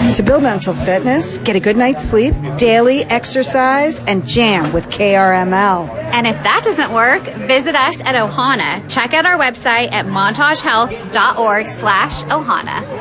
To build mental fitness, get a good night's sleep, daily exercise, and jam with KRML. And if that doesn't work, visit us at Ohana. Check out our website at montagehealth.org/Ohana.